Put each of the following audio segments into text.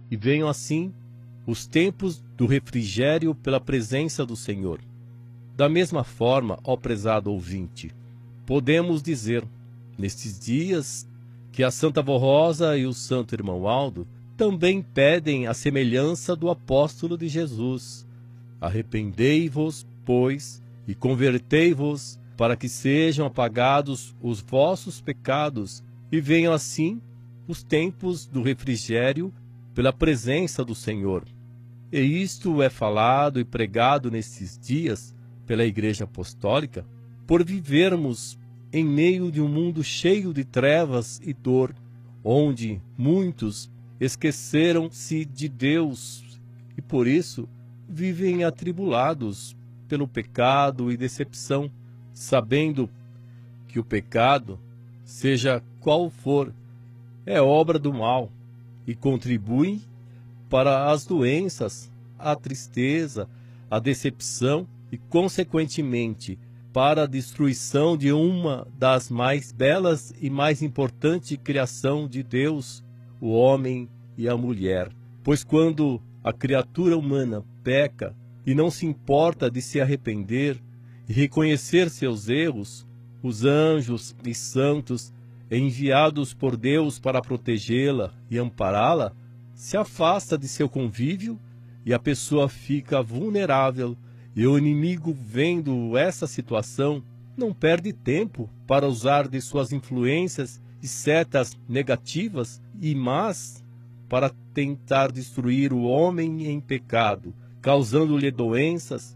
e venham assim os tempos do refrigério pela presença do Senhor. Da mesma forma, ó prezado ouvinte, podemos dizer, nestes dias, que a Santa Vó Rosa e o Santo Irmão Aldo também pedem a semelhança do apóstolo de Jesus: arrependei-vos, pois, e convertei-vos, para que sejam apagados os vossos pecados, e venham assim os tempos do refrigério pela presença do Senhor. E isto é falado e pregado nestes dias pela Igreja Apostólica, por vivermos em meio de um mundo cheio de trevas e dor, onde muitos esqueceram-se de Deus e por isso vivem atribulados pelo pecado e decepção, sabendo que o pecado, seja qual for, é obra do mal e contribui para as doenças, a tristeza, a decepção e, consequentemente, para a destruição de uma das mais belas e mais importante criação de Deus, o homem e a mulher. Pois quando a criatura humana peca e não se importa de se arrepender e reconhecer seus erros, os anjos e santos enviados por Deus para protegê-la e ampará-la, se afasta de seu convívio e a pessoa fica vulnerável. E o inimigo, vendo essa situação, não perde tempo para usar de suas influências e setas negativas e más para tentar destruir o homem em pecado, causando-lhe doenças,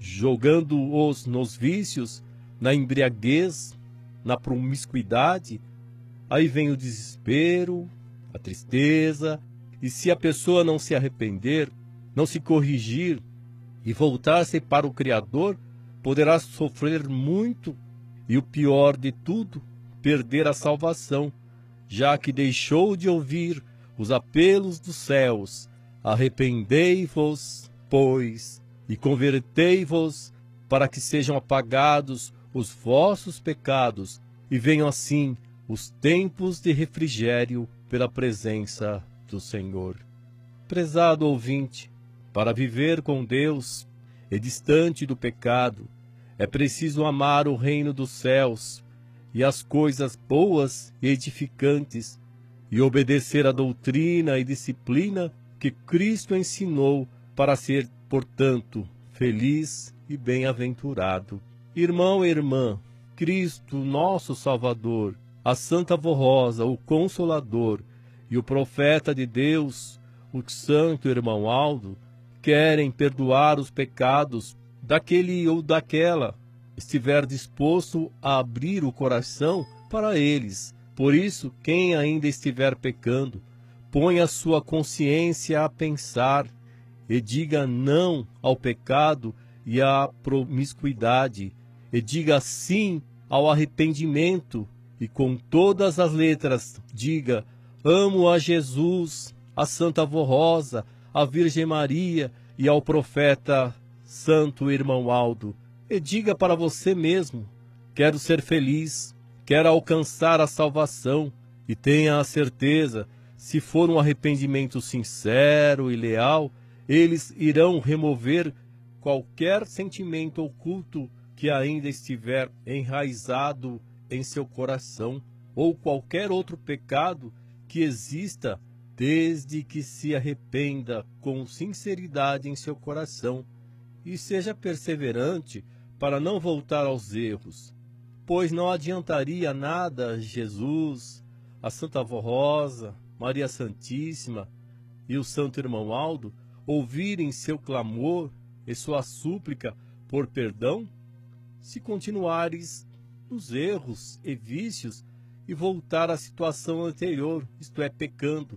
jogando-os nos vícios, na embriaguez, na promiscuidade. Aí vem o desespero, a tristeza, e se a pessoa não se arrepender, não se corrigir e voltar-se para o Criador, poderá sofrer muito e, o pior de tudo, perder a salvação, já que deixou de ouvir os apelos dos céus: arrependei-vos, pois, e convertei-vos, para que sejam apagados os vossos pecados e venham assim os tempos de refrigério pela presença do Senhor. Prezado ouvinte, para viver com Deus e distante do pecado, é preciso amar o reino dos céus e as coisas boas e edificantes, e obedecer a doutrina e disciplina que Cristo ensinou para ser, portanto, feliz e bem-aventurado. Irmão e irmã, Cristo, nosso Salvador, a Santa Vó Rosa, o Consolador, e o profeta de Deus, o Santo Irmão Aldo, querem perdoar os pecados daquele ou daquela estiver disposto a abrir o coração para eles. Por isso, quem ainda estiver pecando, ponha sua consciência a pensar e diga não ao pecado e à promiscuidade, e diga sim ao arrependimento, e com todas as letras diga: amo a Jesus, a Santa Vó Rosa, a Virgem Maria e ao profeta Santo Irmão Aldo. E diga para você mesmo: quero ser feliz, quero alcançar a salvação. E tenha a certeza, se for um arrependimento sincero e leal, eles irão remover qualquer sentimento oculto que ainda estiver enraizado em seu coração, ou qualquer outro pecado que exista, desde que se arrependa com sinceridade em seu coração e seja perseverante para não voltar aos erros, pois não adiantaria nada Jesus, a Santa Vó Rosa, Maria Santíssima e o Santo Irmão Aldo ouvirem seu clamor e sua súplica por perdão, se continuares nos erros e vícios e voltar à situação anterior, isto é, pecando.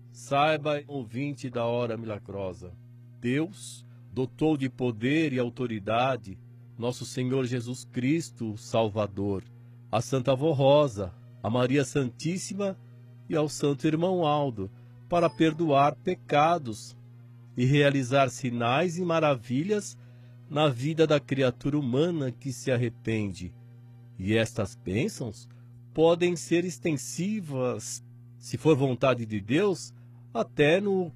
Saiba, ouvinte da Hora Milagrosa, Deus dotou de poder e autoridade nosso Senhor Jesus Cristo, o Salvador, a Santa Vó Rosa, a Maria Santíssima e ao Santo Irmão Aldo, para perdoar pecados e realizar sinais e maravilhas na vida da criatura humana que se arrepende. E estas bênçãos podem ser extensivas, se for vontade de Deus, até no